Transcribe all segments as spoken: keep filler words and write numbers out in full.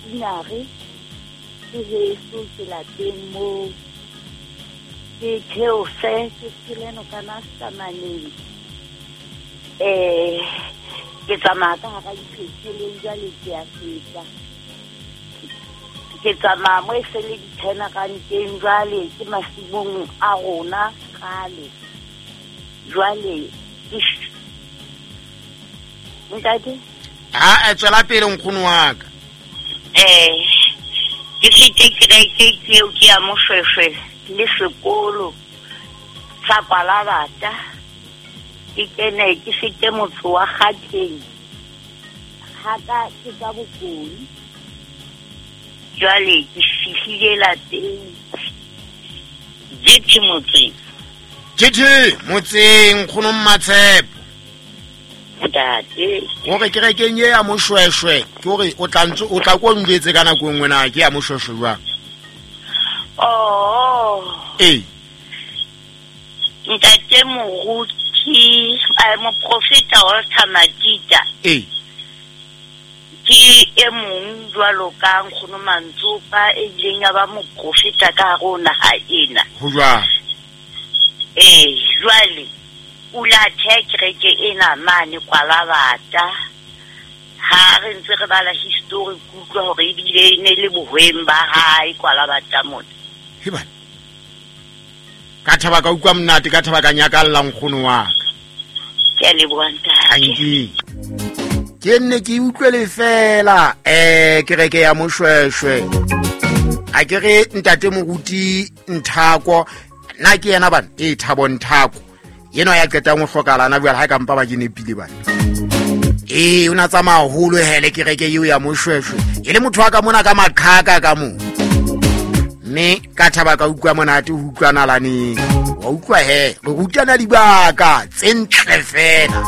dinare ke heso ke lateng mo ke theose ke seleno kana samaneng eh ke tsamaya ka hara diphetheleng jwale ke a feta ke tsamaya mo e sele ditena kanteng jwale ke masimong a rona gale jwale ntate ha e tswela pele nkgono wa ka eh ke fete kereke ke o ke a moshweshwe le sekolo sa Kwalabata ke kene ke fete motho wa Gauteng haka ke ka Bokone jwale ke fihlile lateng jithi motseng jithi motseng nkgono Mmatshepo ntate gore kerekeng ye ya moshweshwe ke gore o tla ntse o tla ko ndetse kana go nngwe na ke ya moshweshwe jwa oh eh ntate moruti a mo profeta wa Tamatita eh ke e mong jwalo ka nkgono Mantsopa e ileng ya ba mo profeta ka rona ha ena ho jwa eh jwale ula thekreke ena mane Kwalabata ha re ntse re bala history kutlwa hore e bile ne le bohweng ba hae Kwalabata mona hiba ka thaba ka ukwa mnate ka thaba ka nyakalla nkgono wa ka ke le bonta hanki ke nne ke utlwele fela eh kereke ya moshweshwe a ke re ntate moruti Nthako na ke yena bana e Thabo Nthako yeno ya qeta mo hlokalana bua ha ka mpa ba ke nepile bana eh una tsa maholo hele kereke eo ya moshweshwe ile motho wa ka mona ka makhaka ka mo me ka thaba ka ukwa monate ho utlwana lane wa utlwa he re rutana dibaka tsentle fela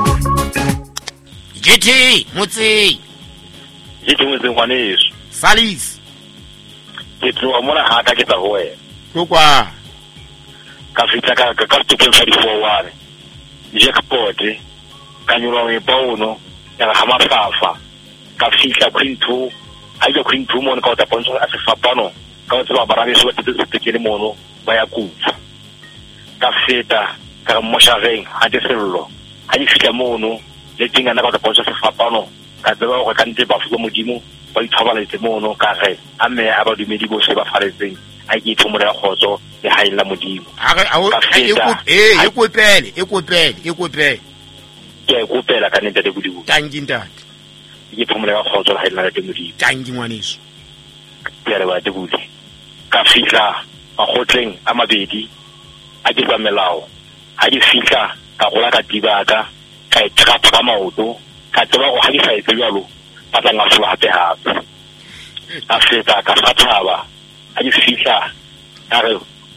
jithi motse jithi motse ngwaneso Salis ke tloa mona ha ka ke tsa ho wena go kwa ka fitla ka ka ka tokeng sa di-four-one jackpot ka nyola e bono ya ga mafafa ka fitla Queen two ha ya Queen two mo ka o tapontsho a sefapano ka o tsaba barabe se ba tse ke le mono ba ya kutsa ka feta ka moshareng ha di sello ha di fitla mono le tinga na ka tapontsho sefapano ka tsaba go ka ntse ba fuwa modimo ba ithabaletse mono ka re a me a ba dumedi bo se ba faretseng a ke ithomole ya khotso le ha ila modimo a re e go eh e go pele e go pele e go pele ke go pela ka nente de budibu tangi ntate ke ithomole ya khotso le ha ila de modimo tangi ngwaneso ke re ba de budi ka fitla a khotleng a mabedi a ke tsa melao ha ke fitla ka gola ka tibaka ka e trapa ka maoto ka tsaba go ha di sa etse jalo ba tla ngafola hape hape a feta ka fathaba a di fitla a re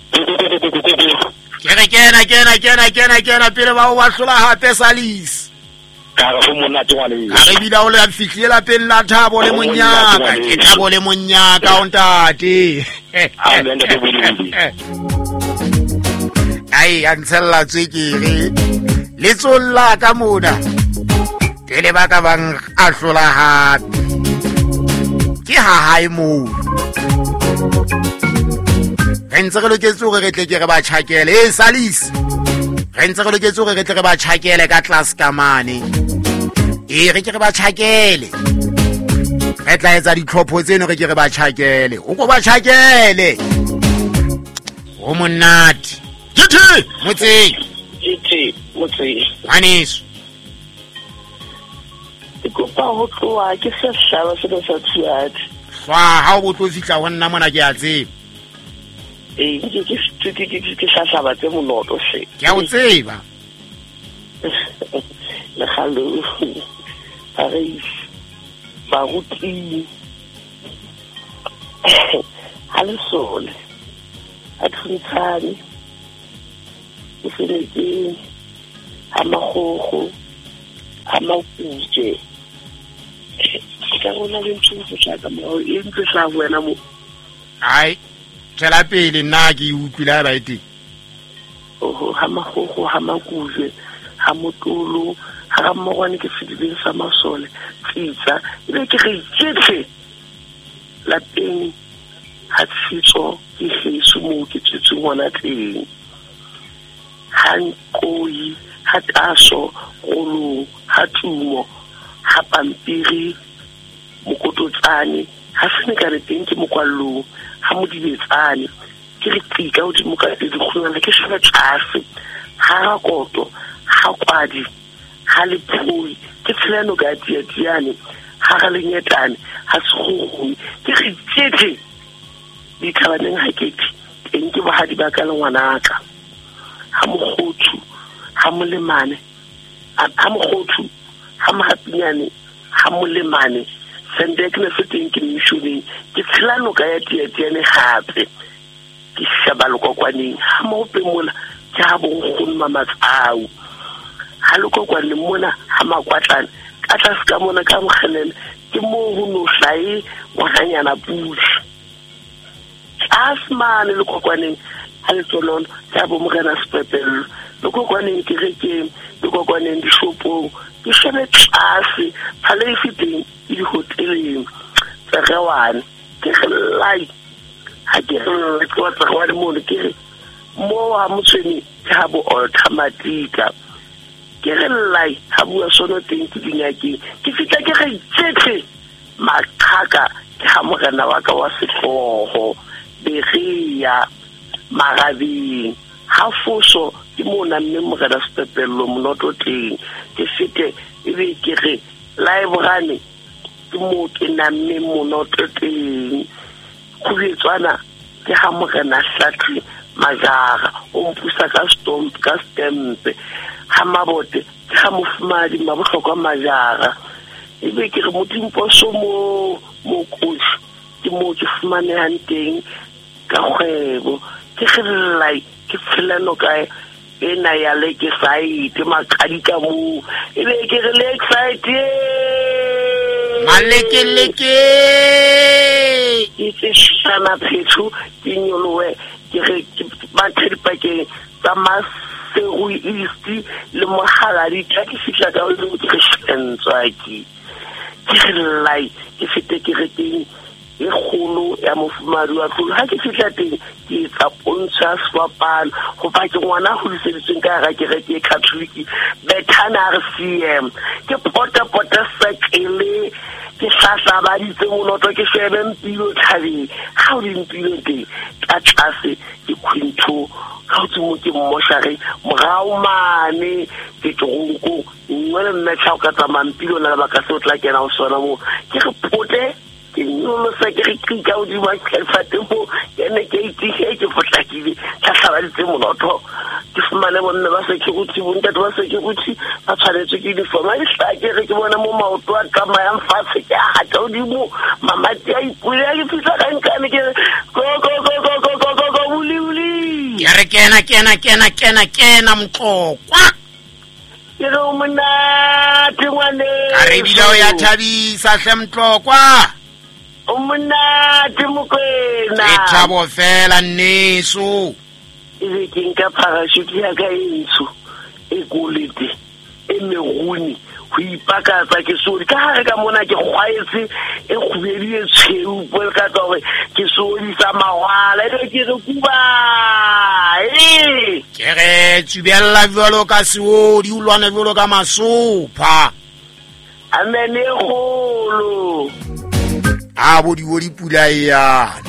kere kena kena kena kena kena pele ba o ba hlola hape Salis ka re ho mona tswane a re bila o le fitlela pele la Thabo le Monyaka ke Thabo le Monyaka o ntate a nenda de budi ai a ntsella tsekere le tsolla ka mona pele ba ka bang a hlola hape ke ha hae mo re ntse re loketse gore re tle ke re ba tshakele e Salis re ntse re loketse gore re tle re ba tshakele ka class ka mane e re ke re ba tshakele re tla etsa ditlhopho tseno re ke re ba tshakele o go ba tshakele o monate jithi motseng jithi motseng anis ko pa ho tloa ke se hlaba se sa tsiati fa ha o botlo fitla ho nna mona ke a tseba eh ke ke ke ke ke sa hlaba tse monoto se ke a o tseba le hallo are ba ruti hale sole a tshitsane ke fenetse ha magogo ha mautse ka rona le ntse tsa ka mo e ntse sa wena mo ai tsela pele nna ke utlwile ba ite o ha magogo ha makuze ha motolo ha mmogwane ke fedile sa masole tsitsa ile ke re tsetse lapeng ha tshitso ke heso mo ke tsetse ngwana teng ha nkoi ha taso golo ha tumo ha pampiri mokototsane ha sene ka re teng ke mokwallo ha modibetsane ke re tsika o di moka di khulana ke shaba tlase ha rakoto ha kwadi ha le phoi ke tselano ga dia diane ha ga lenyetane ha segogoi ke re tsetse di thabaneng ha ke teng ke ba ha di ba ka le ngwanaka ha mogothu ha molemane ha mogothu ha mahapinyane ha molemane sendekne feteng ke mishuleng ke tselano ga ya dia diane hape ke shaba lokokwaneng ha mo pemola ke ha bongkhoni mamatsao ha lokokwane mona ha makwatlane ka tla ska mona ka mkhanele ke mo ho no hlai ngwananyana pushi asmane lokokwaneng ha le tsolona ka bo mogena sepepello lokokwaneng ke rekeng lokokwaneng di shopong ke shebe tlase phale e feteng di hoteleng tsa gawane ke lai ha ke re ke wa tsa gawane mo ke re mo ha motsweni ke ha bo automatica ke re lai ha bua sono teng ke dinyakeng ke fitla ke re tsetse maqhaka ke ha morena wa ka wa setlogo begia magabing ha foso ke mona mme morena sepepello monoto teng ke fite e be ke re library ke mo ke na mme monoto teng go betswana ke ha morena hlatli majara o mpusa ka stomp ka stempe ha mabote ha mofumadi mabohlokwa majara e be ke re motimpo so mo mo coach ke mo ke fumane hanteng ka kgwebo ke khilai ke tselano kae ena ya le ke site makadi ka mo e be ke re le excited maleke leke itse shana phethu ke nyolowe ke re ba tshepa ke tsa mas serui isti le mohaladi ka ke fitla ka o ke shentswa ki ke lai ke fite ke re teng e kholo ya mofumari wa tlolo ha ke fitla teng ke tsa pontsha swapalo go ba ke ngwana go diseditseng ka ga ke re ke catholic betana re C M ke pota pota sekele ke hlahla ba ditse monoto ke shebe mpilo thabi ha o di mpilo teng ka tlase ke khwintho ka o tsimo ke mmoshare morao mane ke tronko ngwana nna tshao ka tsa mampilo la ba ka se o tla kena o sona mo ke re pote ke nolo sa ke re ka o di ba khefate mo ke ne ke itse ke fotlakile tlhahla ba ditse monoto ke fumane bonna ba se ke gutsi bonta ba se ke gutsi ba tshwanetse ke di foma di hlake re ke bona mo maoto a tsamayang fatshe ke a hata o di mo mama tya ipula ke fitla ka nkane ke go go go go go go go go uli uli ke re kena kena kena kena kena mqokwa ke re mona tingwane ka re bila o ya thabisa hle mqokwa o mona timukwena e thabo fela nneso e ke nka parachute ya ka entso e golete e meguni go ipakatsa ke sodi ka gare ka mona ke kgwaetse e khubedi e tsheu bo ka tsa gore ke sodi sa mawala e ke re kuba e ke re tsubella bjalo ka seodi o lwana bjalo ka masopha amene golo a bodi bodi pula ya